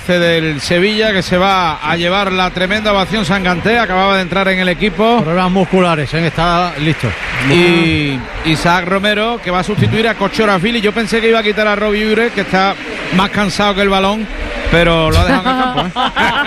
balance del Sevilla, que se va a llevar la tremenda ovación. Sanganté acababa de entrar en el equipo. Problemas musculares, está listo. Y Isaac Romero, que va a sustituir a Kochorafili. Yo pensé que iba a quitar a Robbie Ure, que está más cansado que el balón, pero lo ha dejado en el campo,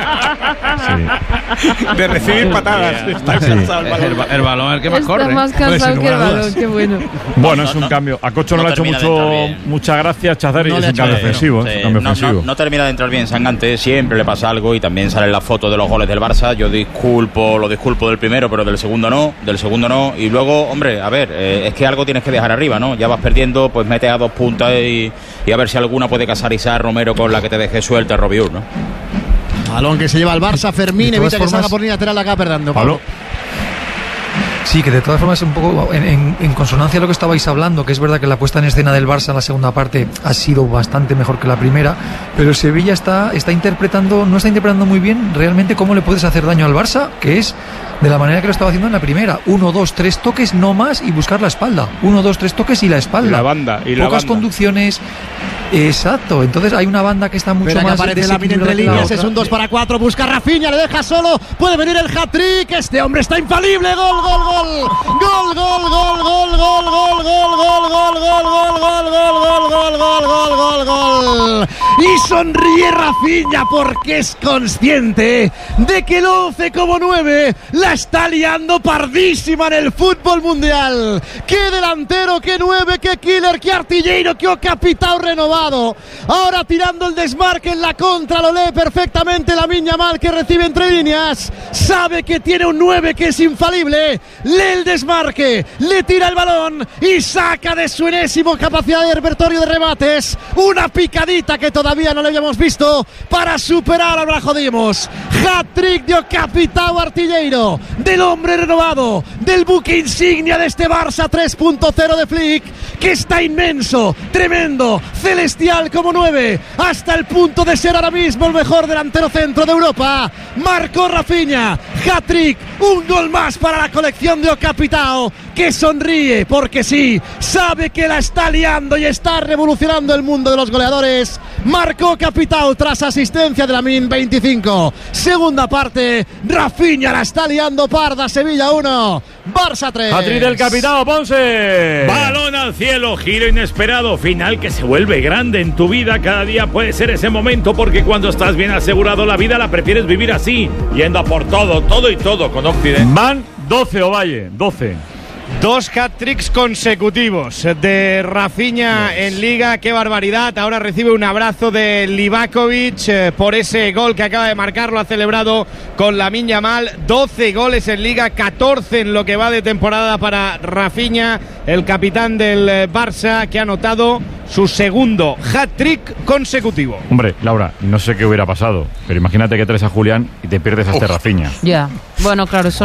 Sí. De recibir patadas. Está cansado el balón es el que más corre. Está más cansado que el balón, qué bueno. Bueno, es un cambio. A Cocho no le ha hecho muchas gracias, Chazar, y es un cambio ofensivo. No termina de entrar bien Sanganté, siempre le pasa algo, y también salen las fotos de los goles del Barça. Yo lo disculpo del primero, pero del segundo no. Y luego, hombre, a ver, es que algo tienes que dejar arriba, ¿no? Ya vas perdiendo, pues mete a 2 puntas y a ver si alguna puede casar Isaac Romero con la que te deje suelta Robiur, ¿no? Balón que se lleva el Barça, Fermín, evita que salga por línea lateral, acá perdiendo. Pablo. Sí, que de todas formas es un poco en consonancia a lo que estabais hablando, que es verdad que la puesta en escena del Barça en la segunda parte ha sido bastante mejor que la primera, pero el Sevilla no está interpretando muy bien realmente cómo le puedes hacer daño al Barça, que es de la manera que lo estaba haciendo en la primera. 1, 2, 3 toques no más y buscar la espalda. 1, 2, 3 toques y la espalda. Y la banda. Pocas conducciones. Exacto, entonces hay una banda que está mucho más aparece Lamine entre líneas, es un 2-4, busca Rafinha, le deja solo, puede venir el hat-trick, este hombre está infalible, gol. Y sonríe Rafinha porque es consciente de que el 11 como 9 la está liando pardísima en el fútbol mundial. Qué delantero, qué 9, qué killer, qué artillero, qué capitán renovado. Ahora tirando el desmarque en la contra, lo lee perfectamente Lamine Yamal, que recibe entre líneas, sabe que tiene un 9 que es infalible, lee el desmarque, le tira el balón y saca de su enésimo capacidad de repertorio de remates una picadita que todavía no le habíamos visto para superar a Brajo Dimos. Hat-trick de Capitão Artilleiro, del hombre renovado, del buque insignia de este Barça 3.0 de Flick, que está inmenso, tremendo, celestial como 9, hasta el punto de ser ahora mismo el mejor delantero centro de Europa. Marcó Rafinha, hat-trick, un gol más para la colección de Capitão, que sonríe porque sí, sabe que la está liando y está revolucionando el mundo de los goleadores. Marcó Capitão tras asistencia de Lamine, 25. Segunda parte, Rafinha la está liando parda. Sevilla 1, Barça 3. Hat-trick del Capitão, Ponce. Balón al cielo, giro inesperado, final que se vuelve grande en tu vida. Cada día puede ser ese momento, porque cuando estás bien asegurado la vida la prefieres vivir así, yendo a por todo y todo con Occident. Van 12 Ovalle, 12. 2 hat-tricks consecutivos de Rafinha en Liga, qué barbaridad. Ahora recibe un abrazo de Livakovic por ese gol que acaba de marcar, lo ha celebrado con Lamine Yamal. 12 goles en Liga, 14 en lo que va de temporada para Rafinha, el capitán del Barça, que ha anotado su segundo hat-trick consecutivo. Hombre, Laura, no sé qué hubiera pasado, pero imagínate que traes a Julián y te pierdes a este Rafinha. Ya, bueno, claro, eso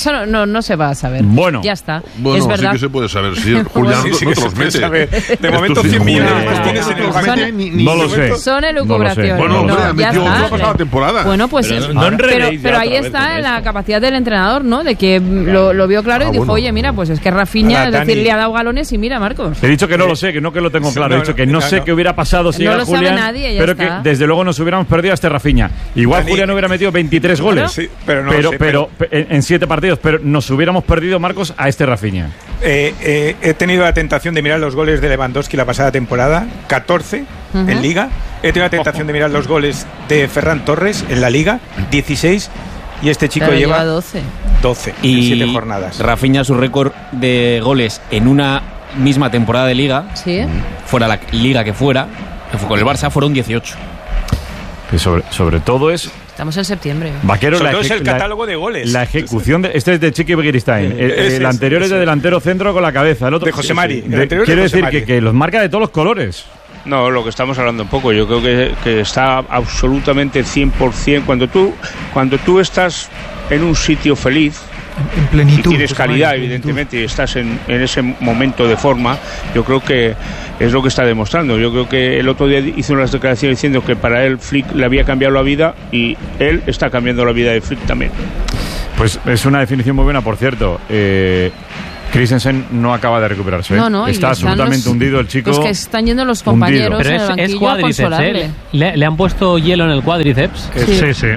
no se va a saber. Bueno, ya está. Bueno, es verdad. sí que se puede saber. Si Julián no te los mete. De momento 100 millones más tienes en el banco. No lo sé. Son elucubraciones. Bueno, hombre, ya metió está. la pasada temporada. Bueno, pues pero ahí está la capacidad del entrenador, ¿no? De que lo vio claro y dijo, oye, mira, pues es que Rafinha, es decir, le ha dado galones y mira, Marcos. Te he dicho que no lo sé, que no que lo tengo claro. He dicho que no sé qué hubiera pasado si llega Julián. No lo sabe nadie, ya pero está. que desde luego nos hubiéramos perdido a este Rafinha. Igual Dani, Julián hubiera metido 23 goles. Sí, pero en 7 partidos, pero nos hubiéramos perdido, Marcos, a este Rafinha. He tenido la tentación de mirar los goles de Lewandowski la pasada temporada, 14 en Liga. He tenido la tentación de mirar los goles de Ferran Torres en la Liga, 16. Y este chico lleva 12 en 7 jornadas. Rafinha, su récord de goles en una misma temporada de Liga, fuera la Liga que fue con el Barça, fueron 18. Que sobre todo es... Estamos en septiembre. Vaquero, sobre todo es el catálogo de goles. La ejecución de... Este es de Chiqui Begiristain. El anterior es de delantero centro con la cabeza. El otro, de José Mari. Quiero decir que los marca de todos los colores. No, lo que estamos hablando un poco, yo creo que está absolutamente 100%. Cuando tú estás en un sitio feliz, en plenitud, y tienes calidad, evidentemente, y estás en ese momento de forma, yo creo que es lo que está demostrando. Yo creo que el otro día hizo unas declaraciones diciendo que para él Flick le había cambiado la vida, y él está cambiando la vida de Flick también. Pues es una definición muy buena, por cierto. Christensen no acaba de recuperarse. No, está absolutamente hundido el chico. Los que están yendo los compañeros en el banquillo a consolarle. ¿Le han puesto hielo en el cuádriceps? Sí.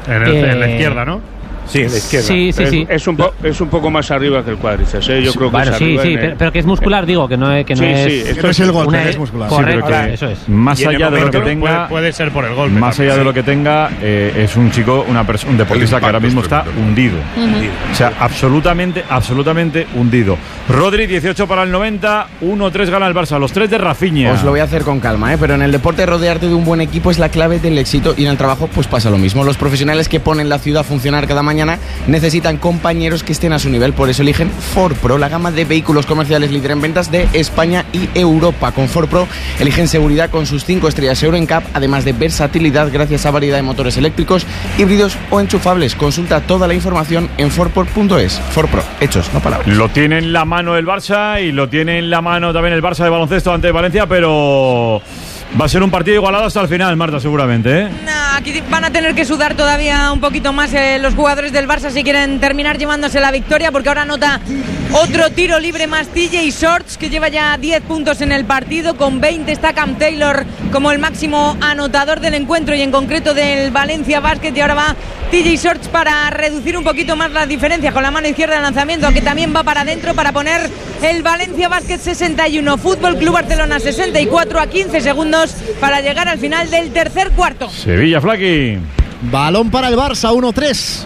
En la izquierda, ¿no? Sí, en la izquierda. Sí. Es un poco más arriba que el cuádriceps, ¿eh? Yo creo que es arriba. Pero que es muscular, digo, que no es... Esto es el golpe, es muscular. Correcto, eso es. Más allá de lo que tenga... Puede ser por el golpe. Más allá de lo que tenga, es un chico, un deportista que ahora mismo está hundido. O sea, absolutamente hundido. Rodri, 18 para el 90, 1-3 gana el Barça. Los 3 de Rafinha. Os lo voy a hacer con calma, pero en el deporte rodearte de un buen equipo es la clave del éxito, y en el trabajo pues pasa lo mismo. Los profesionales que ponen la ciudad a funcionar cada mañana necesitan compañeros que estén a su nivel, por eso eligen Ford Pro, la gama de vehículos comerciales líder en ventas de España y Europa. Con Ford Pro eligen seguridad con sus 5 estrellas Euro NCAP, además de versatilidad gracias a variedad de motores eléctricos, híbridos o enchufables. Consulta toda la información en fordpro.es. Ford Pro, hechos, no palabras. Lo tiene en la mano el Barça y lo tiene en la mano también el Barça de baloncesto ante Valencia, pero va a ser un partido igualado hasta el final, Marta, seguramente, ¿eh? Aquí van a tener que sudar todavía un poquito más los jugadores del Barça si quieren terminar llevándose la victoria, porque ahora anota otro tiro libre más TJ Shorts, que lleva ya 10 puntos en el partido. Con 20 está Cam Taylor como el máximo anotador del encuentro y en concreto del Valencia Basket, y ahora va TJ Shorts para reducir un poquito más la diferencia con la mano izquierda de lanzamiento, aunque también va para adentro para poner el Valencia Basket 61, Fútbol Club Barcelona 64, a 15 segundos para llegar al final del tercer cuarto. Sevilla, Flaqui. Balón para el Barça, 1-3.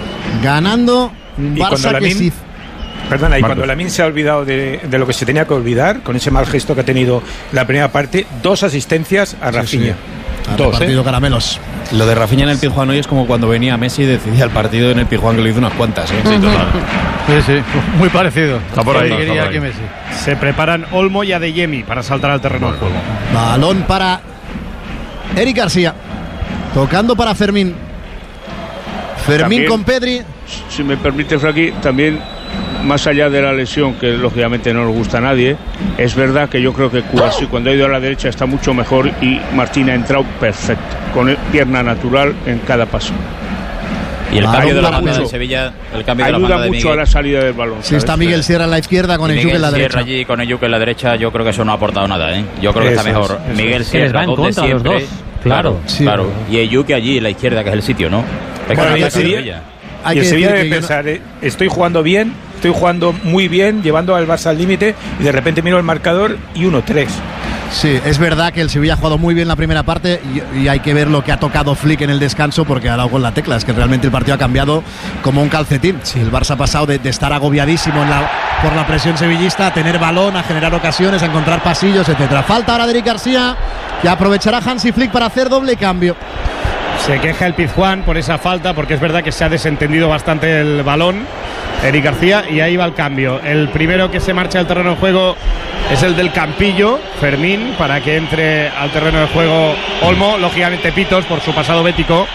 Ganando un Barça que sí. Perdona, y cuando Lamine se ha olvidado de lo que se tenía que olvidar, con ese mal gesto que ha tenido la primera parte, 2 asistencias a Rafinha. Ha repartido caramelos. Lo de Rafinha en el Pizjuán hoy es como cuando venía Messi y decidía el partido en el Pizjuán, que le hizo unas cuantas, ¿eh? Sí, total. Sí, muy parecido. Está por ahí. Se preparan Olmo y Adeyemi para saltar al terreno de juego. Balón para Eric García. Tocando para Fermín. Fermín también, con Pedri. Si me permite, Fraki, también, más allá de la lesión, que lógicamente no nos gusta a nadie, es verdad que yo creo que Kouassi, cuando ha ido a la derecha, está mucho mejor, y Martín ha entrado perfecto, con pierna natural en cada paso. Y el cambio de la banda de Sevilla, ayuda mucho a la salida del balón. Sí, está Miguel Sierra en la izquierda con Ejuke en la derecha. Allí con Ejuke en la derecha, yo creo que eso no ha aportado nada, ¿eh? Yo creo que está mejor Miguel Sierra, donde siempre. Los dos. Claro. Y Ejuke allí en la izquierda, que es el sitio, ¿no? Bueno, y el Sevilla debe pensar, estoy jugando bien, estoy jugando muy bien, llevando al Barça al límite, y de repente miro el marcador y 1-3. Sí, es verdad que el Sevilla ha jugado muy bien la primera parte, y hay que ver lo que ha tocado Flick en el descanso, porque ha dado con la tecla. Es que realmente el partido ha cambiado como un calcetín. Sí, el Barça ha pasado de estar agobiadísimo por la presión sevillista, a tener balón, a generar ocasiones, a encontrar pasillos, etcétera. Falta ahora de Eric García, que aprovechará Hansi Flick para hacer doble cambio. Se queja el Pizjuán por esa falta, porque es verdad que se ha desentendido bastante el balón Eric García, y ahí va el cambio. El primero que se marcha al terreno de juego es el del Campillo, Fermín, para que entre al terreno de juego Olmo, lógicamente Pitos por su pasado bético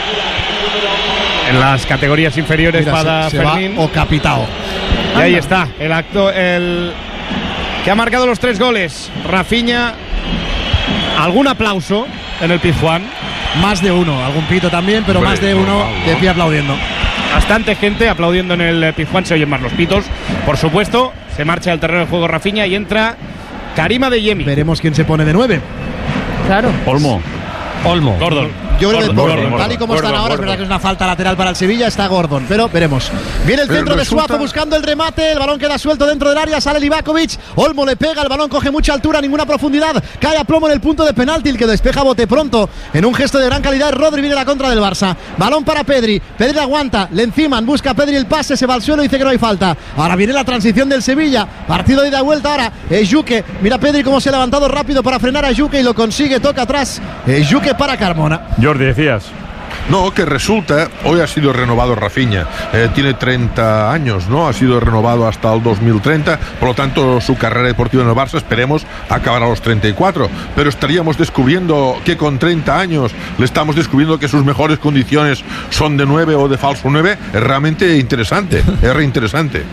en las categorías inferiores. Mira, para Fermín o Capitao. Y ahí está el acto, el que ha marcado los 3 goles, Rafinha. Algún aplauso en el Pizjuán. Más de uno, algún pito también, pero más de uno de pie aplaudiendo. Bastante gente aplaudiendo en el Pizjuán, se oyen más los pitos, por supuesto. Se marcha al terreno de juego Rafinha y entra Karim Adeyemi. Veremos quién se pone de 9. Claro. Olmo. Gordon. Yo creo que tal y como están ahora, es verdad que es una falta lateral para el Sevilla, está Gordon, pero veremos. Viene el centro de Suazo buscando el remate, el balón queda suelto dentro del área, sale Livakovic, Olmo le pega, el balón coge mucha altura, ninguna profundidad, cae a plomo en el punto de penalti, el que despeja bote pronto, en un gesto de gran calidad. Rodri, viene la contra del Barça, balón para Pedri aguanta, le enciman, busca a Pedri el pase, se va al suelo y dice que no hay falta. Ahora viene la transición del Sevilla, partido de ida y vuelta ahora, Ejuke, mira Pedri cómo se ha levantado rápido para frenar a Ejuke y lo consigue, toca atrás, Ejuke para Carmona. Jordi, decías. No, que resulta, hoy ha sido renovado Rafinha, tiene 30 años, ¿no? Ha sido renovado hasta el 2030, por lo tanto su carrera deportiva en el Barça, esperemos, acabará a los 34, pero estaríamos descubriendo que con 30 años le estamos descubriendo que sus mejores condiciones son de 9 o de falso 9, es realmente interesante, es reinteresante.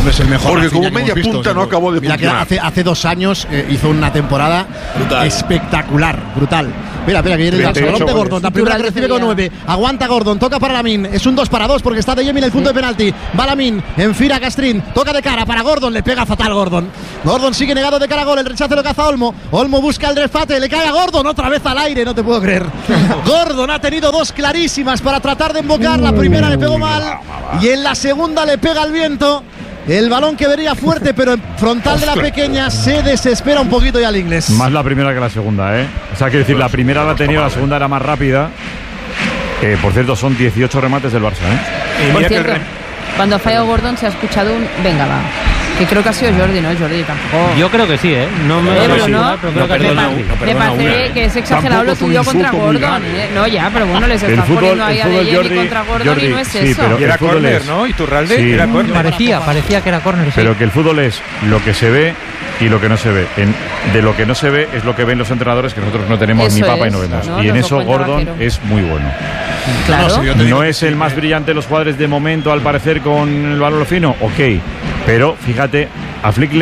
Es el mejor porque Rafinha como media visto, punta no acabó de mira funcionar. que hace 2 años hizo una temporada espectacular, brutal. Mira, que viene el balón de Gordon. La primera que recibe con 9. Aguanta Gordon, toca para Lamin. Es un 2 para 2 porque está De Jong en el punto de penalti. Va Lamin, enfila a Castrín. Toca de cara para Gordon, le pega fatal Gordon. Gordon sigue negado de cara a gol. El rechazo lo caza Olmo. Olmo busca el desfate, le cae a Gordon otra vez al aire, no te puedo creer. Gordon ha tenido 2 clarísimas para tratar de embocar. La primera le pegó mal y en la segunda le pega al viento. El balón que vería fuerte, pero en frontal de la pequeña se desespera un poquito ya el inglés. Más la primera que la segunda, ¿eh? O sea, quiero decir, la primera la ha tenido, la segunda era más rápida. Por cierto, son 18 remates del Barça, ¿eh? Por cierto, cuando ha fallado Gordon se ha escuchado un venga, va. Que creo que ha sido Jordi, ¿no? Jordi tampoco. Yo creo que sí, ¿eh? No me pero creo que me parece que es exagerado lo suyo contra Gordon. No, ya, pero bueno, les está poniendo ahí a De Jong contra Gordon y no es eso. Pero era córner, ¿no? Iturralde, sí. Era córner. Parecía que era córner, sí. Pero que el fútbol es lo que se ve y lo que no se ve. De lo que no se ve es lo que ven los entrenadores, que nosotros no tenemos eso ni papa es, y no vemos. ¿no? Y en Nos eso Gordon es muy bueno. Claro. No es el más brillante de los jugadores de momento, al parecer, con el balón fino, ok. Pero fíjate, a Flick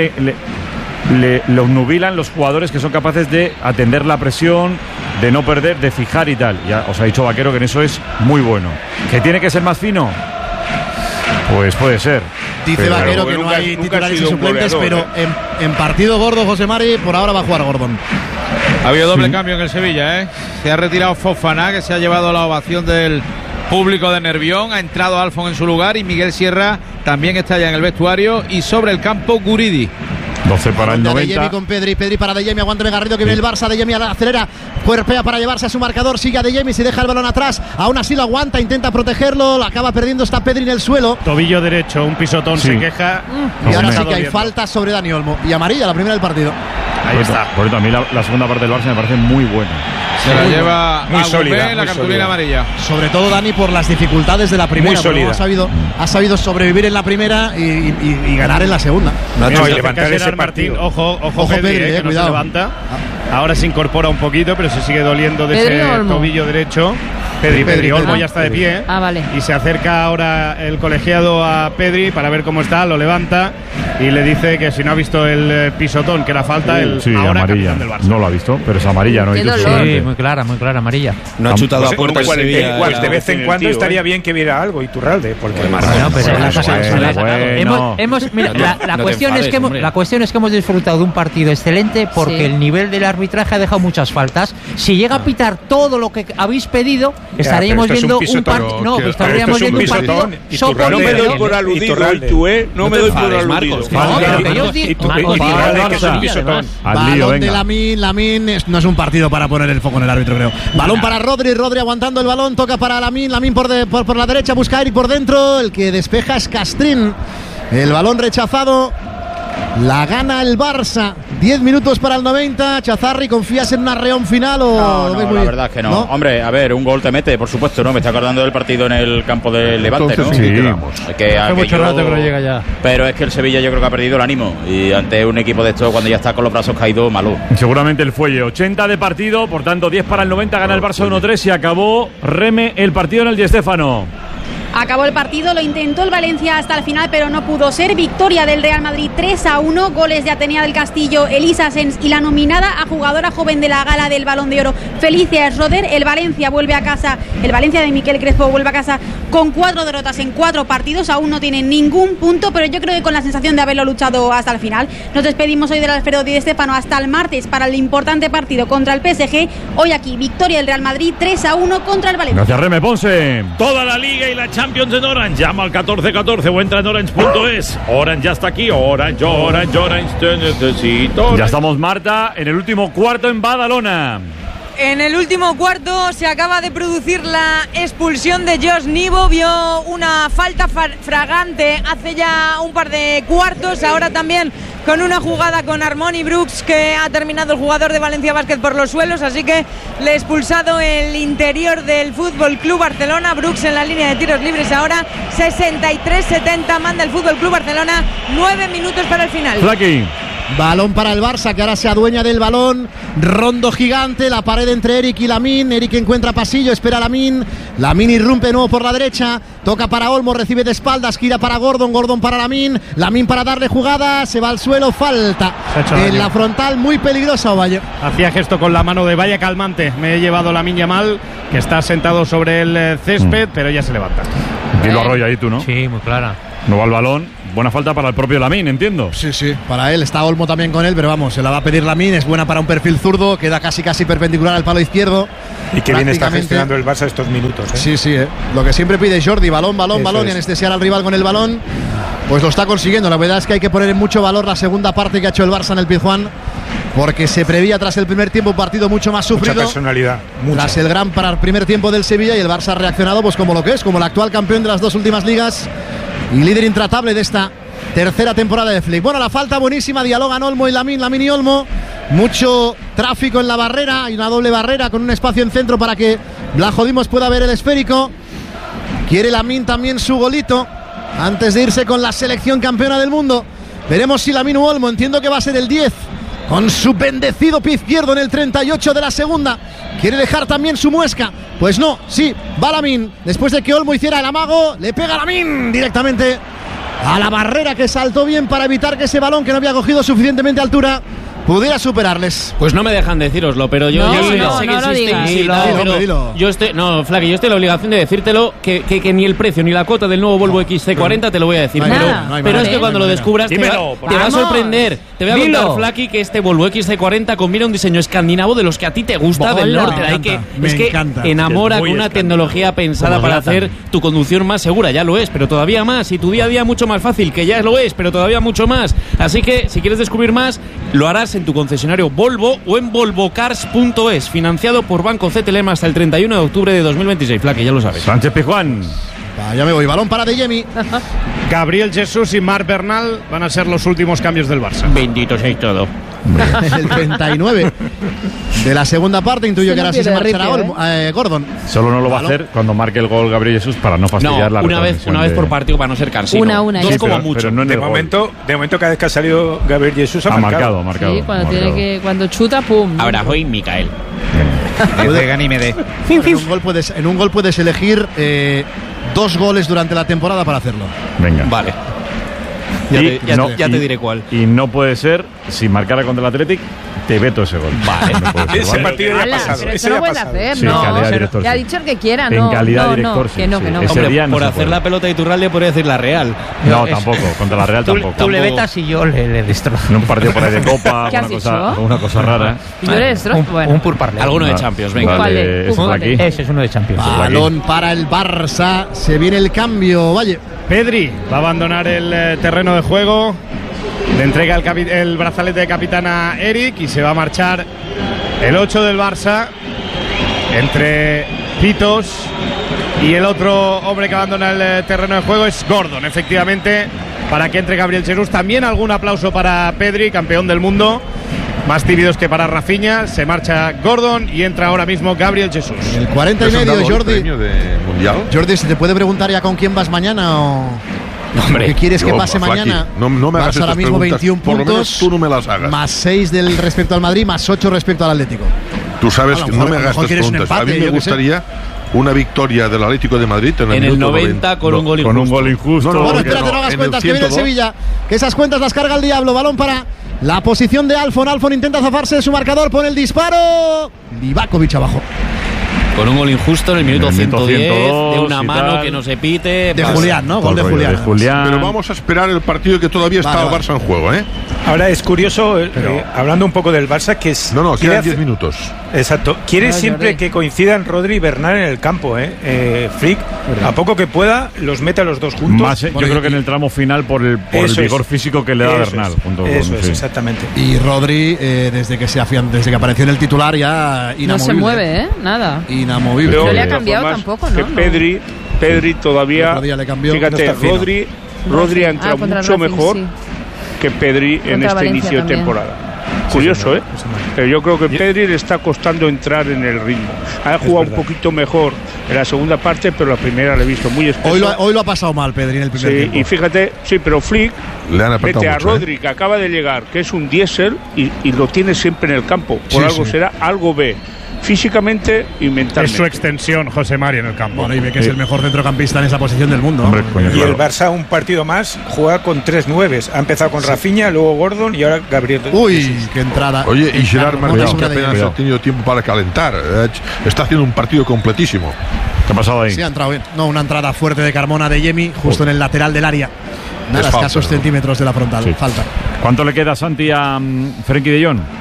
lo obnubilan los jugadores que son capaces de atender la presión, de no perder, de fijar y tal. Ya os ha dicho Vaquero que en eso es muy bueno. ¿Que tiene que ser más fino? Pues puede ser. Dice Vaquero que no hay titulares y suplentes, pero en partido gordo, José Mari, por ahora va a jugar Gordon. Ha habido doble cambio en el Sevilla, ¿eh? Se ha retirado Fofana, que se ha llevado la ovación del público de Nervión. Ha entrado Alfon en su lugar y Miguel Sierra también está ya en el vestuario. Y sobre el campo, Guridi. 12 para el 90. De Jong con Pedri para De Jong, aguanta Garrido que viene el Barça. De Jong acelera, cuerpea para llevarse a su marcador, sigue a De Jong y se deja el balón atrás. Aún así lo aguanta, intenta protegerlo, lo acaba perdiendo, está Pedri en el suelo. Tobillo derecho, un pisotón, se queja. Y ahora sí que hay falta sobre Dani Olmo. Y amarilla, la primera del partido. Ahí está. Por eso a mí la segunda parte del Barça me parece muy buena. Se la lleva muy sólida, la cartulina amarilla. Sobre todo Dani por las dificultades de la primera. Muy sólida. Ha sabido sobrevivir en la primera y ganar en la segunda. No, y levantar ese Martín, ojo Pedri, que no se levanta. Ahora se incorpora un poquito, pero se sigue doliendo de ese tobillo derecho. Pedri Olmo ya está de pie. Vale. Y se acerca ahora el colegiado a Pedri para ver cómo está, lo levanta y le dice que si no ha visto el pisotón, que era falta, el ahora amarilla. Del Barça. No lo ha visto, pero es amarilla, ¿no? Sí, muy clara, amarilla. No ha chutado a puerta de vez en cuando estaría bien que viera algo Iturralde, porque la cuestión es que hemos disfrutado de un partido excelente porque el nivel del arbitraje ha dejado muchas faltas. Si llega a pitar todo lo que habéis pedido, estaríamos viendo un partido. No, estaríamos viendo un partido. No me doy por aludido, no me doy por aludido. Balón de Lamin no es un partido para poner el foco en el árbitro, creo. Balón para Rodri aguantando el balón, toca para Lamin por la derecha, busca a Eric por dentro, el que despeja es Castrín. El balón rechazado. La gana el Barça. 10 minutos para el 90. Chazarri, ¿confías en un arreón final o no, la verdad es que no. Hombre, a ver, un gol te mete, por supuesto, ¿no? Me está acordando del partido en el campo del Levante, ¿no? Sí. Hace mucho rato que no llega ya. Pero es que el Sevilla yo creo que ha perdido el ánimo. Y ante un equipo de estos, cuando ya está con los brazos caídos, malo. Seguramente el fuelle. 80 de partido, por tanto 10 para el 90, gana el Barça 1-3 y acabó Reme el partido en el Di Stéfano. Acabó el partido, lo intentó el Valencia hasta el final, pero no pudo ser. Victoria del Real Madrid 3-1, goles de Atenea del Castillo, Elisa Sens y la nominada a jugadora joven de la gala del Balón de Oro, Felicia Schroeder. El Valencia vuelve a casa, el Valencia de Miquel Crespo vuelve a casa con 4 derrotas en 4 partidos, aún no tiene ningún punto, pero yo creo que con la sensación de haberlo luchado hasta el final. Nos despedimos hoy del Alfredo Di Stéfano hasta el martes para el importante partido contra el PSG. Hoy aquí, victoria del Real Madrid 3-1 contra el Valencia. Gracias, Reme Ponce. Toda la Liga y la Champions en Orange. Llama al 1414 o entra en orange.es. Orange ya está aquí. Orange, te necesito. Ya estamos, Marta, en el último cuarto en Badalona. En el último cuarto se acaba de producir la expulsión de Josh Nivo. Vio una falta fragante hace ya un par de cuartos. Ahora también con una jugada con Armoni Brooks, que ha terminado el jugador de Valencia Basket por los suelos. Así que le ha expulsado el interior del Fútbol Club Barcelona. Brooks en la línea de tiros libres ahora. 63-70 manda el Fútbol Club Barcelona. 9 minutos para el final. Flaky. Balón para el Barça, que ahora se adueña del balón. Rondo gigante, la pared entre Eric y Lamine. Eric encuentra pasillo, espera a Lamine. Lamine irrumpe de nuevo por la derecha. Toca para Olmo, recibe de espaldas, gira para Gordon. Gordon para Lamine. Lamine para darle jugada, se va al suelo, falta. En la frontal, muy peligrosa Ovalle. Hacía gesto con la mano de vaya calmante. Me he llevado Lamine Yamal, que está sentado sobre el césped, pero ya se levanta. Y lo arrolla ahí tú, ¿no? Sí, muy clara. No va al balón. Buena falta para el propio Lamine, entiendo. Sí, para él. Está Olmo también con él, pero vamos, se la va a pedir Lamine. Es buena para un perfil zurdo, queda casi perpendicular al palo izquierdo. Y que bien está gestionando el Barça estos minutos. Sí. Lo que siempre pide Jordi, balón, y anestesiar al rival con el balón. Pues lo está consiguiendo. La verdad es que hay que poner en mucho valor la segunda parte que ha hecho el Barça en el Pizjuán, porque se prevía tras el primer tiempo un partido mucho más sufrido. Mucha personalidad. Tras el gran primer tiempo del Sevilla, y el Barça ha reaccionado pues como lo que es, como el actual campeón de las dos últimas ligas y líder intratable de esta tercera temporada de Flick. Bueno, la falta buenísima, dialogan Olmo y Lamine y Olmo. Mucho tráfico en la barrera, hay una doble barrera con un espacio en centro para que Blajo Dimos pueda ver el esférico. Quiere Lamine también su golito antes de irse con la selección campeona del mundo. Veremos si Lamine u Olmo, entiendo que va a ser el 10, con su bendecido pie izquierdo en el 38 de la segunda. Quiere dejar también su muesca. Pues no, sí, va Lamine. Después de que Olmo hiciera el amago, le pega Lamine directamente a la barrera, que saltó bien para evitar que ese balón, que no había cogido suficientemente altura, pudiera superarles. Pues no me dejan decíroslo, pero yo sé que existe. Yo estoy en la obligación de decírtelo, que ni el precio ni la cuota del nuevo Volvo XC40 te lo voy a decir. Pero es que cuando lo descubras te va a sorprender. Te voy a contar, Flaky, que este Volvo XC40 combina un diseño escandinavo de los que a ti te gusta del norte. Es que enamora con una tecnología pensada para hacer tu conducción más segura. Ya lo es, pero todavía más. Y tu día a día mucho más fácil, que ya lo es, pero todavía mucho más. Así que si quieres descubrir más, lo harás en tu concesionario Volvo o en volvocars.es, financiado por Banco CTLM hasta el 31 de octubre de 2026. Flaque, ya lo sabes. Sánchez Pizjuán. Ya me voy, balón para De Jemi. Gabriel Jesús y Marc Bernal van a ser los últimos cambios del Barça. Bendito sea todo. El 39 de la segunda parte, intuyo que ahora sí se marchará Gordon. Solo no lo va a hacer cuando marque el gol Gabriel Jesús, para no fastidiar la una vez por partido, para no ser cansino. Una. Dos como mucho. Pero no de momento, cada vez que ha salido Gabriel Jesús ha marcado. Sí, cuando chuta, pum. Ahora hoy Micael. En un gol puedes elegir 2 goles durante la temporada para hacerlo. Venga. Vale. Ya te diré cuál. Y no puede ser, si marcara contra el Athletic, te veto ese gol. Vale. Ese partido ya ha pasado. Pero eso no puedes hacer, sí, no. Calidad director, ya ha dicho el que quiera, en no. calidad director, que no. Hombre, por hacer la pelota de Iturralde podría decir la Real. No, tampoco. Contra la Real tampoco. Tú le vetas y yo le destrozo. En un partido por ahí de Copa, una cosa rara. ¿Y yo le destrozo? Un purparle. Alguno de Champions, venga. Ese es uno de Champions. Balón para el Barça. Se viene el cambio, Valle. Pedri va a abandonar el terreno de juego. Le entrega el brazalete de capitán a Eric y se va a marchar el 8 del Barça entre Pitos, y el otro hombre que abandona el terreno de juego es Gordon, efectivamente, para que entre Gabriel Jesús. También algún aplauso para Pedri, campeón del mundo. Más tímidos que para Rafinha. Se marcha Gordon y entra ahora mismo Gabriel Jesús. El 40 y medio, Jordi. Jordi, ¿se te puede preguntar ya con quién vas mañana o...? Hombre, ¿qué quieres que pase mañana? No me hagas ahora mismo preguntas, 21 puntos. por lo menos tú no me las hagas. Más 6 respecto al Madrid, más 8 respecto al Atlético. Tú sabes que no me hagas estas preguntas. Empate, a mí me gustaría una victoria del Atlético de Madrid en el 90 con un gol injusto. Bueno, espérate, no hagas cuentas, que viene el Sevilla. Que esas cuentas las carga el Diablo. Balón para la posición de Alfon. Alfon intenta zafarse de su marcador, pone el disparo. Livakovic abajo. Con un gol injusto en el minuto 110, de una mano que no se pite. De Julián, ¿no? Gol de Julián. Pero vamos a esperar el partido, que todavía está el Barça en juego, ¿eh? Ahora es curioso, hablando un poco del Barça, que es... No, quedan 10 minutos. Exacto. Quiere siempre que coincidan Rodri y Bernal en el campo, Flick, a poco que pueda, los mete a los dos juntos. Más, yo creo que en el tramo final por el vigor físico que le da Bernal. Eso es, exactamente. Y Rodri, desde que apareció en el titular, ya inamovible. No se mueve, ¿eh? Inamovible. No le ha cambiado tampoco, ¿no? Que Pedri todavía... le cambió. Fíjate, Rodri ha entrado mucho mejor que Pedri en este inicio de temporada. Curioso, ¿eh? Pero yo creo que Pedri le está costando entrar en el ritmo. Ha jugado un poquito mejor en la segunda parte, pero la primera la he visto muy espeso. Hoy lo ha pasado mal Pedri en el primer tiempo. Y fíjate, pero Flick le han apretado mete a mucho, Rodri, que acaba de llegar, que es un diésel, y lo tiene siempre en el campo. Por algo será, algo ve. Físicamente y mentalmente. Es su extensión, José Mari, en el campo. Bueno, y ve que es el mejor centrocampista en esa posición del mundo. Hombre, y el Barça, un partido más, juega con 3 nueves. Ha empezado con Rafinha, luego Gordon y ahora Gabriel. Uy, qué entrada. Oye, y Gerard Martín, que apenas ha tenido tiempo para calentar. Está haciendo un partido completísimo. ¿Qué ha pasado ahí? Sí, ha entrado bien. No, una entrada fuerte de Carmona de Yemi, justo en el lateral del área. Nada, escasos centímetros de la frontal. Sí. Falta. ¿Cuánto le queda, Santi, a Frenkie de Jong?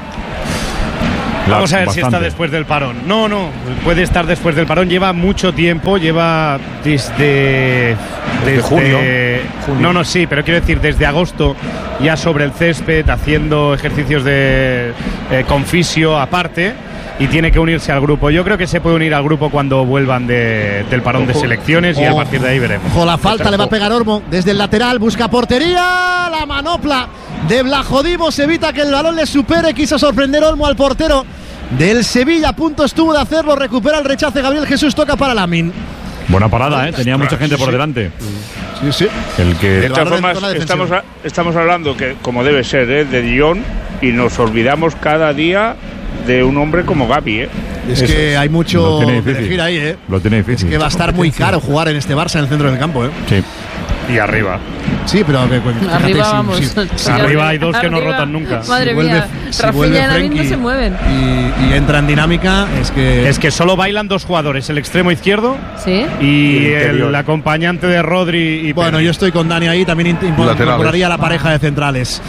Vamos a ver si está después del parón. No, puede estar después del parón. Lleva mucho tiempo, lleva desde junio. No, sí, pero quiero decir, desde agosto ya sobre el césped, haciendo ejercicios de con fisio aparte, y tiene que unirse al grupo. Yo creo que se puede unir al grupo cuando vuelvan del parón de selecciones y a partir de ahí veremos. Ojo, la falta le va a pegar Olmo desde el lateral, busca portería, la manopla de Vlachodimos evita que el balón le supere, quiso sorprender Olmo al portero del Sevilla, a punto estuvo de hacerlo, recupera el rechace Gabriel Jesús, toca para Lamin. Buena parada, tenía mucha gente por delante. Sí. De todas formas, estamos hablando, que como debe ser, de Dion, y nos olvidamos cada día de un hombre como Gavi, Es que hay mucho que elegir ahí, Lo tiene difícil. Es que va a estar muy caro jugar en este Barça en el centro del campo, Sí. Y arriba. Sí, pero arriba vamos. Sí. Arriba hay dos que no rotan nunca. Madre mía, Rafinha y Lamin no se mueven. Y entra en dinámica, es que solo bailan dos jugadores, el extremo izquierdo y el acompañante de Rodri. Bueno, yo estoy con Dani ahí, también incorporaría la pareja de centrales.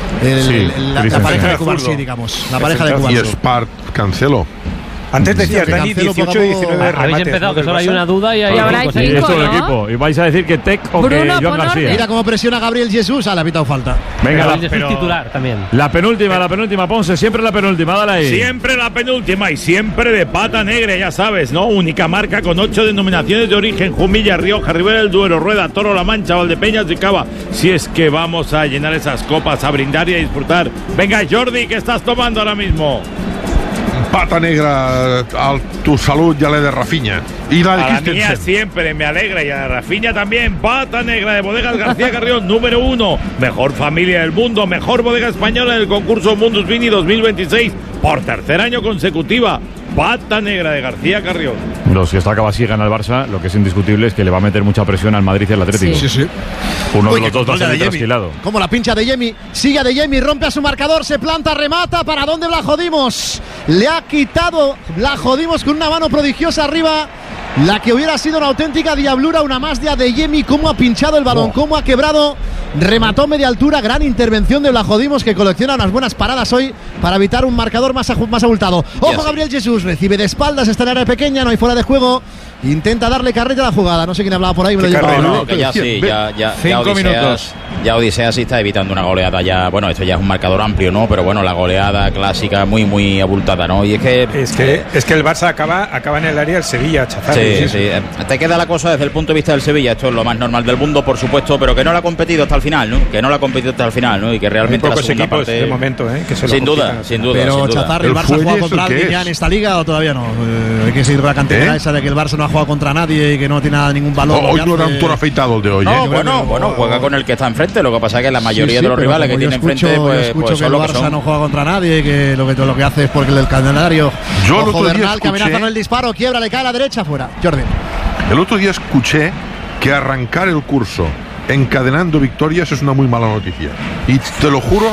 La pareja de Cubarsí, digamos. La pareja de Cubarsí. Y Spart Cancelo. Antes decías, Dani, 18 y 19 remates. Habéis empezado, que solo hay una duda y ahí habrá 5, esto del equipo. Y vais a decir que Tec o Bruno, que Joan García. Mira cómo presiona Gabriel Jesús, le ha pitado falta. Venga, pero titular también. La penúltima, Ponce, siempre la penúltima, dale ahí. Siempre la penúltima y siempre de pata negra, ya sabes, ¿no? Única marca con 8 denominaciones de origen: Jumilla, Rioja, Ribera del Duero, Rueda, Toro, La Mancha, Valdepeñas y Cava. Si es que vamos a llenar esas copas, a brindar y a disfrutar. Venga, Jordi, ¿qué estás tomando ahora mismo? Pata negra a tu salud y a la de Rafinha. Y la de a la mía siempre me alegra, y a la Rafinha también. Pata negra de Bodegas García Carrión, número 1. Mejor familia del mundo, mejor bodega española en el concurso Mundus Vini 2026 por tercer año consecutiva. Pata negra de García Carrión. Si esta acaba así gana el Barça, lo que es indiscutible es que le va a meter mucha presión al Madrid y al Atlético. Sí. Uno de los dos va a ser trasquilado. Como la pincha de Yemi, sigue de Yemi, rompe a su marcador, se planta, remata. ¿Para dónde Vlachodimos? Le ha quitado Vlachodimos con una mano prodigiosa arriba. La que hubiera sido una auténtica diablura, una más de Adeyemi. Cómo ha pinchado el balón, cómo ha quebrado. Remató media altura, gran intervención de Vlachodimos, que colecciona unas buenas paradas hoy para evitar un marcador más abultado. Ojo, Gabriel Jesús recibe de espaldas, está en área pequeña, no hay fuera de juego. Intenta darle carrera a la jugada. No sé quién hablaba por ahí, me lo lleva. No, que ya sí, ya 5 minutos. Ya Odisea sí está evitando una goleada ya. Bueno, esto ya es un marcador amplio, ¿no? Pero bueno, la goleada clásica muy abultada, ¿no? Y es que el Barça acaba en el área del Sevilla, Chazar. Sí. Te queda la cosa desde el punto de vista del Sevilla. Esto es lo más normal del mundo, por supuesto, pero que no la ha competido hasta el final, ¿no? Y que realmente la segunda equipos parte, de momento, que se sin duda. Pero Chazar, ¿el Barça ha jugado contra alguien ya en esta liga o todavía no? Hay que seguir con la cantidad esa de que el Barça no ha jugado contra nadie y que no tiene ningún valor. Hoy no era un toro afeitado el de hoy. No, bueno, juega con el que está enfrente. Lo que pasa es que la mayoría de los rivales que tiene enfrente, pues que el Barça no juega contra nadie, que lo que hace es porque el calendario. Ojo, Bernal, que amenaza con el disparo, quiebra, le cae a la derecha, fuera. Jordi. El otro día escuché que arrancar el curso encadenando victorias es una muy mala noticia. Y te lo juro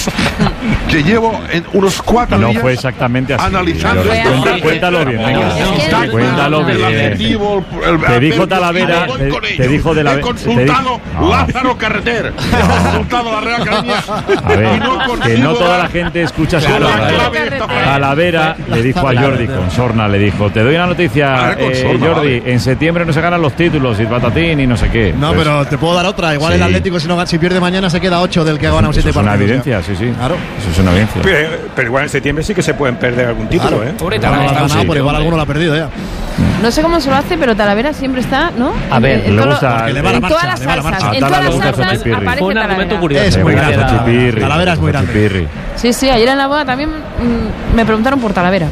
que llevo en unos 4 días. No fue exactamente así. Analizando cuéntalo bien, venga. Cuéntalo bien. Te dijo Talavera. Te dijo de la. He consultado Lázaro Carreter. He consultado la Real Academia. A ver, que no toda la gente escucha su Talavera le dijo a Jordi con sorna, le dijo: te doy una noticia, Jordi, en septiembre no se ganan los títulos y patatín y no sé qué. No, pero te puedo dar otra. Igual el Atlético, si pierde mañana, se queda 8 del que ha ganado 7 partidos. Es una evidencia, sí. Claro. Eso es una evidencia. Pero igual en septiembre sí que se pueden perder algún título, Por igual alguno lo ha perdido ya. No sé cómo se lo hace, pero Talavera siempre está, ¿no? A ver, en le gusta en todas las salsas. En todas las salsas aparece Talavera. Es muy grande. Talavera es muy grande. Sí, ayer en la boda también me preguntaron por Talavera.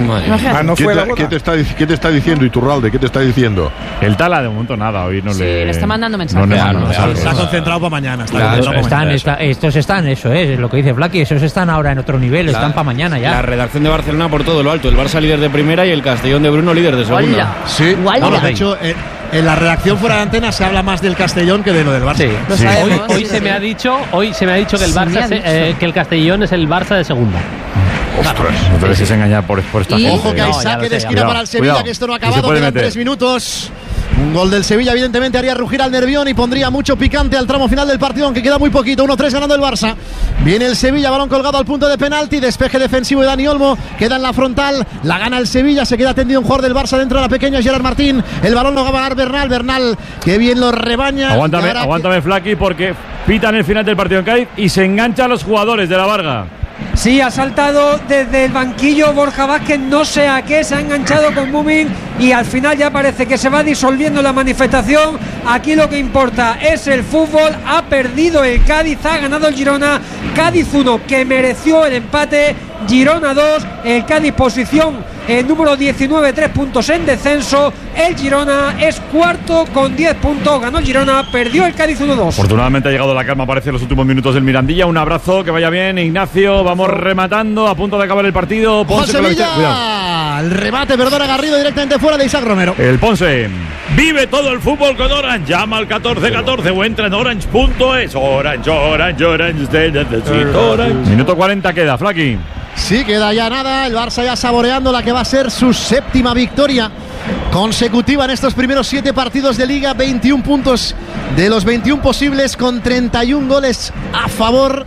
¿Qué te está diciendo Iturralde? ¿Qué te está diciendo? El Tala de momento nada, hoy no le está mandando mensajes. Está concentrado para mañana. Estos están, eso es lo que dice Flaky, esos están ahora en otro nivel, están para mañana ya. La redacción de Barcelona por todo lo alto, el Barça líder de primera y el Castellón de Bruno líder de segunda. Sí, de hecho, en la redacción fuera de antena se habla más del Castellón que de lo del Barça. Sí. Hoy se me ha dicho que el Barça que el Castellón es el Barça de segunda. Ostras, no te dejes engañar por esta gente. Ojo que hay saque de esquina para el Sevilla, que esto no ha acabado, quedan 3 minutos. Un gol del Sevilla evidentemente haría rugir al Nervión y pondría mucho picante al tramo final del partido, aunque queda muy poquito. 1-3 ganando el Barça. Viene el Sevilla, balón colgado al punto de penalti, despeje defensivo de Dani Olmo, queda en la frontal, la gana el Sevilla, se queda tendido un jugador del Barça dentro de la pequeña, Gerard Martín. El balón lo va a ganar Bernal, que bien lo rebaña. Aguántame Flaky, porque pitan el final del partido en Cádiz y se enganchan los jugadores de la Varga. Sí, ha saltado desde el banquillo Borja Vázquez, no sé a qué, se ha enganchado con Mumin y al final ya parece que se va disolviendo la manifestación. Aquí lo que importa es el fútbol, ha perdido el Cádiz, ha ganado el Girona, Cádiz 1 que mereció el empate, Girona 2, el Cádiz posición número 19, 3 puntos en descenso, el Girona es cuarto con 10 puntos, ganó el Girona, perdió el Cádiz 1-2. Afortunadamente ha llegado la calma, parece, en los últimos minutos del Mirandilla. Un abrazo, que vaya bien, Ignacio, vamos rematando, a punto de acabar el partido. Ponce Sevilla, el remate, perdona Garrido, directamente fuera de Isaac Romero. El Ponce. Vive todo el fútbol con Orange, llama al 1414 o entra en orange.es. Orange, te necesito Orange. Minuto 40 queda, Flaky. Sí, queda ya nada, el Barça ya saboreando la que va a ser su séptima victoria consecutiva en estos primeros 7 partidos de Liga, 21 puntos de los 21 posibles con 31 goles a favor,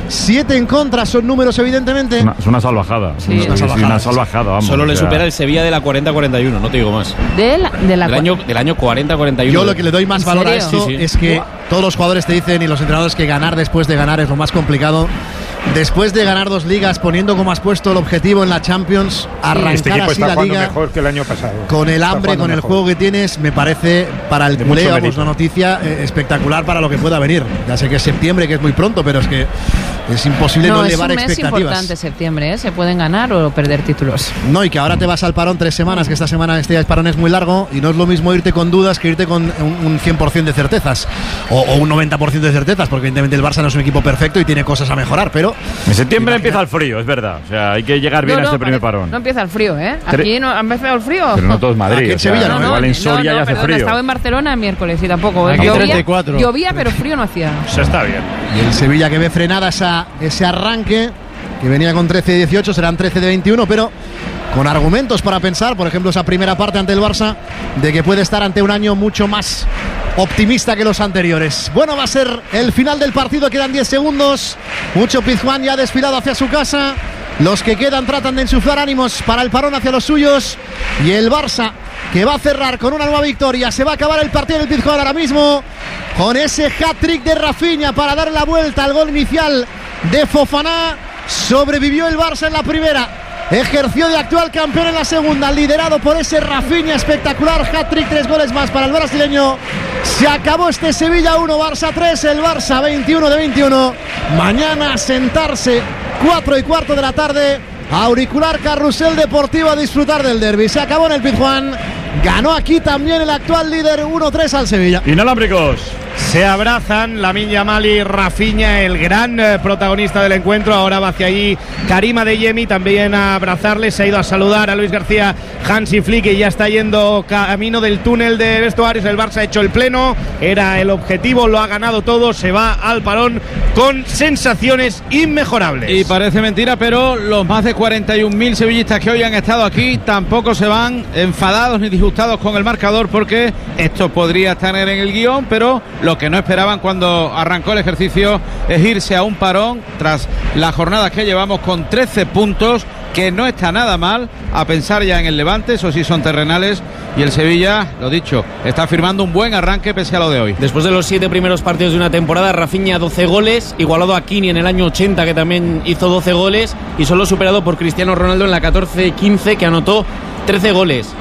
7 en contra, son números evidentemente. Es una salvajada. Sí, una salvajada, vamos. Solo le supera el Sevilla de la 40-41, no te digo más. Del año 40-41. Yo lo que le doy más valor a esto es que todos los jugadores te dicen y los entrenadores que ganar después de ganar es lo más complicado. Después de ganar 2 ligas, poniendo como has puesto el objetivo en la Champions, arrancar este equipo así está la liga mejor que el año pasado. Con el hambre, con el juego que tienes, me parece para el culé, vamos, una noticia espectacular para lo que pueda venir. Ya sé que es septiembre, que es muy pronto, pero es que es imposible no elevar expectativas. Es importante septiembre, se pueden ganar o perder títulos. No, y que ahora te vas al parón 3 semanas, que esta semana este parón es muy largo y no es lo mismo irte con dudas que irte con un 100% de certezas o un 90% de certezas, porque evidentemente el Barça no es un equipo perfecto y tiene cosas a mejorar, pero en septiembre empieza el frío, es verdad. O sea, hay que llegar bien a este primer parón. No empieza el frío, ¿eh? Aquí no ha empezado el frío. Pero no todo es Madrid. Aquí en Sevilla, no, igual en Soria ya hace frío. Estaba en Barcelona el miércoles y tampoco. Llovía, pero frío no hacía. Eso está bien. Y el Sevilla que ve frenada ese arranque, que venía con 13 de 18, serán 13 de 21, pero con argumentos para pensar, por ejemplo, esa primera parte ante el Barça, de que puede estar ante un año mucho más optimista que los anteriores. Bueno, va a ser el final del partido, quedan 10 segundos. Mucho Pizjuán ya ha desfilado hacia su casa. Los que quedan tratan de insuflar ánimos para el parón hacia los suyos. Y el Barça, que va a cerrar con una nueva victoria. Se va a acabar el partido del Pizjuán ahora mismo con ese hat-trick de Rafinha para dar la vuelta al gol inicial de Fofana. Sobrevivió el Barça en la primera, ejerció de actual campeón en la segunda, liderado por ese Rafinha espectacular, hat-trick, 3 goles más para el brasileño. Se acabó este Sevilla 1, Barça 3, el Barça 21 de 21. Mañana a sentarse 4:15 de la tarde, auricular Carrusel Deportivo, a disfrutar del derbi. Se acabó en el Pizjuán, ganó aquí también el actual líder 1-3 al Sevilla. Inalámbricos. Se abrazan Lamine Yamal y Rafinha, el gran protagonista del encuentro. Ahora va hacia allí Karim Adeyemi también a abrazarle. Se ha ido a saludar a Luis García, Hansi Flick, y ya está yendo camino del túnel de vestuarios. El Barça ha hecho el pleno, era el objetivo, lo ha ganado todo. Se va al parón con sensaciones inmejorables. Y parece mentira, pero los más de 41.000 sevillistas que hoy han estado aquí tampoco se van enfadados ni disgustados con el marcador, porque esto podría estar en el guión, pero lo que no esperaban cuando arrancó el ejercicio es irse a un parón tras las jornadas que llevamos con 13 puntos, que no está nada mal, a pensar ya en el Levante. Eso sí son terrenales, y el Sevilla, lo dicho, está firmando un buen arranque pese a lo de hoy. Después de los 7 primeros partidos de una temporada, Rafinha 12 goles, igualado a Kini en el año 80, que también hizo 12 goles, y solo superado por Cristiano Ronaldo en la 14-15, que anotó 13 goles.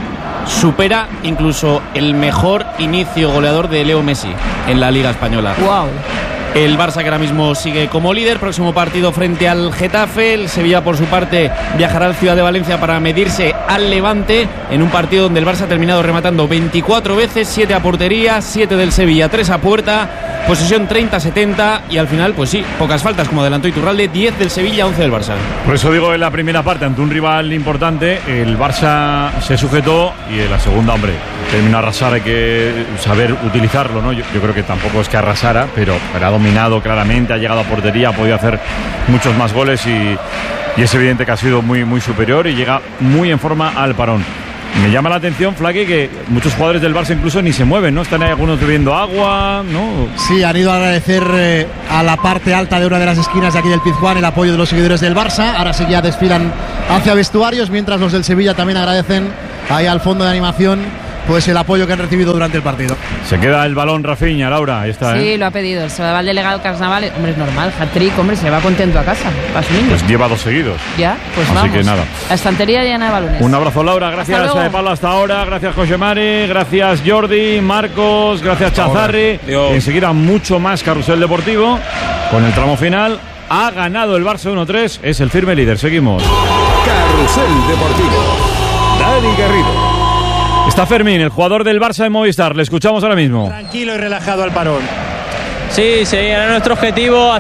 supera incluso el mejor inicio goleador de Leo Messi en la Liga Española. Wow. El Barça, que ahora mismo sigue como líder, próximo partido frente al Getafe. El Sevilla, por su parte, viajará al Ciudad de Valencia para medirse al Levante en un partido donde el Barça ha terminado rematando 24 veces, 7 a portería, 7 del Sevilla, 3 a puerta, posesión 30-70 y al final, pues sí, pocas faltas, como adelantó Iturralde, 10 del Sevilla, 11 del Barça. Por eso digo, en la primera parte, ante un rival importante, el Barça se sujetó y en la segunda, hombre, terminó a arrasar, hay que saber utilizarlo, ¿no? Yo creo que tampoco es que arrasara, pero ha dominado claramente, ha llegado a portería, ha podido hacer muchos más goles y es evidente que ha sido muy, muy superior y llega muy en forma al parón. Me llama la atención, Flaque, que muchos jugadores del Barça incluso ni se mueven, ¿no? Están ahí algunos bebiendo agua, ¿no? Sí, han ido a agradecer a la parte alta de una de las esquinas de aquí del Pizjuán el apoyo de los seguidores del Barça. Ahora sí ya desfilan hacia vestuarios, mientras los del Sevilla también agradecen ahí al fondo de animación pues el apoyo que han recibido durante el partido. Se queda el balón Rafinha, Laura, ahí está. Sí, lo ha pedido, se va el delegado Carnaval. Hombre, es normal, hat-trick, hombre, se va contento a casa, a su niño. Pues lleva 2 seguidos. Ya, pues así vamos. Que nada. La estantería llena de balones. Un abrazo, Laura, gracias Pablo hasta ahora, gracias José Mari, gracias Jordi, Marcos, gracias Chazarri. Enseguida mucho más Carrusel Deportivo con el tramo final. Ha ganado el Barça 1-3, es el firme líder, seguimos. Carrusel Deportivo, Dani Garrido. Está Fermín, el jugador del Barça de Movistar. Le escuchamos ahora mismo. Tranquilo y relajado al parón. Sí, era nuestro objetivo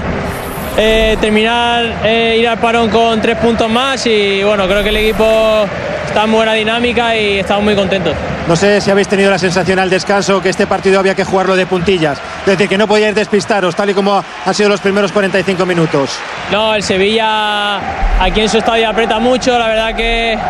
terminar, ir al parón con 3 puntos más y bueno, creo que el equipo está en buena dinámica y estamos muy contentos. No sé si habéis tenido la sensación al descanso que este partido había que jugarlo de puntillas, es decir, que no podíais despistaros tal y como han sido los primeros 45 minutos. No, el Sevilla aquí en su estadio aprieta mucho, la verdad que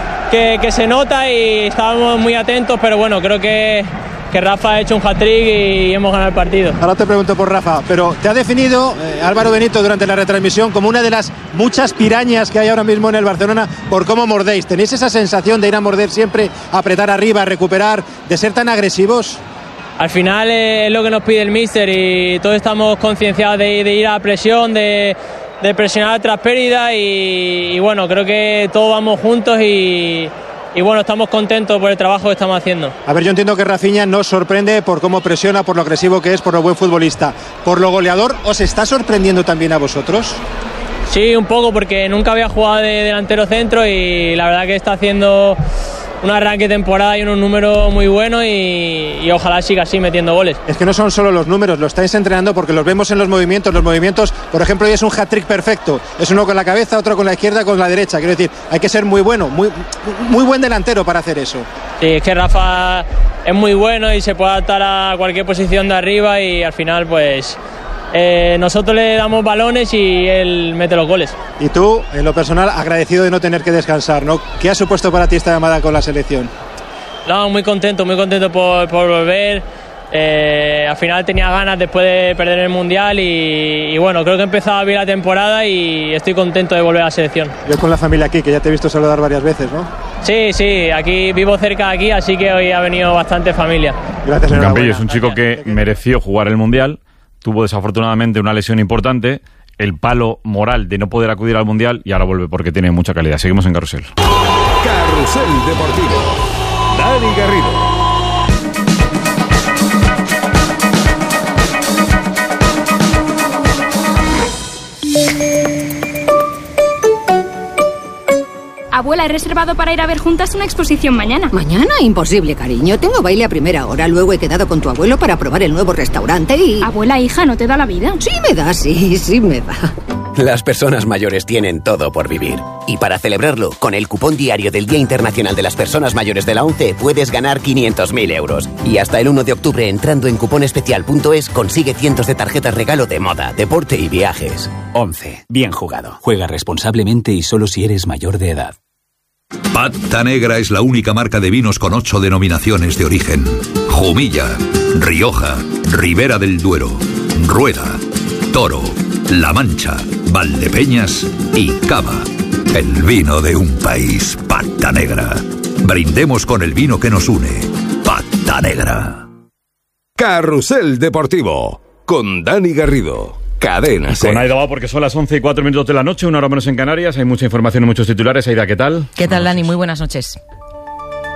se nota y estábamos muy atentos, pero bueno, creo que Rafa ha hecho un hat-trick y hemos ganado el partido. Ahora te pregunto por Rafa, pero te ha definido Álvaro Benito durante la retransmisión como una de las muchas pirañas que hay ahora mismo en el Barcelona por cómo mordéis. ¿Tenéis esa sensación de ir a morder siempre, apretar arriba, recuperar, de ser tan agresivos? Al final es lo que nos pide el míster y todos estamos concienciados de ir a la presión, de presionar tras pérdida y bueno, creo que todos vamos juntos y bueno, estamos contentos por el trabajo que estamos haciendo. A ver, yo entiendo que Rafinha nos sorprende por cómo presiona, por lo agresivo que es, por lo buen futbolista. ¿Por lo goleador os está sorprendiendo también a vosotros? Sí, un poco, porque nunca había jugado de delantero centro y la verdad que está haciendo un arranque de temporada y unos números muy buenos y ojalá siga así metiendo goles. Es que no son solo los números, lo estáis entrenando porque los vemos en los movimientos, por ejemplo, hoy es un hat-trick perfecto, es uno con la cabeza, otro con la izquierda, con la derecha, quiero decir, hay que ser muy bueno, muy buen delantero para hacer eso. Sí, es que Rafa es muy bueno y se puede adaptar a cualquier posición de arriba y al final pues nosotros le damos balones y él mete los goles. Y tú, en lo personal, agradecido de no tener que descansar, ¿no? ¿Qué ha supuesto para ti esta llamada con la selección? No, muy contento por volver. Al final tenía ganas después de perder el Mundial y bueno, creo que he empezado bien la temporada y estoy contento de volver a la selección. Yo con la familia aquí, que ya te he visto saludar varias veces, ¿no? Sí, aquí vivo cerca de aquí, así que hoy ha venido bastante familia. Gracias, Campillo es un chico que mereció jugar el Mundial. Tuvo desafortunadamente una lesión importante, el palo moral de no poder acudir al Mundial y ahora vuelve porque tiene mucha calidad. Seguimos en Carrusel. Carrusel Deportivo, Dani Garrido. Abuela, he reservado para ir a ver juntas una exposición mañana. ¿Mañana? Imposible, cariño. Tengo baile a primera hora. Luego he quedado con tu abuelo para probar el nuevo restaurante y... Abuela, hija, ¿no te da la vida? Sí me da, sí me da. Las personas mayores tienen todo por vivir. Y para celebrarlo, con el cupón diario del Día Internacional de las Personas Mayores de la ONCE puedes ganar 500.000 euros. Y hasta el 1 de octubre, entrando en cuponespecial.es, consigue cientos de tarjetas regalo de moda, deporte y viajes. ONCE. Bien jugado. Juega responsablemente y solo si eres mayor de edad. Pata Negra es la única marca de vinos con 8 denominaciones de origen. Jumilla, Rioja, Ribera del Duero, Rueda, Toro, La Mancha, Valdepeñas y Cava. El vino de un país, Pata Negra. Brindemos con el vino que nos une. Pata Negra. Carrusel Deportivo, con Dani Garrido. Cadena Con Aida va porque son las 11:04 de la noche, una hora menos en Canarias. Hay mucha información y muchos titulares. Aida, ¿qué tal? ¿Qué tal, Dani? Muy buenas noches.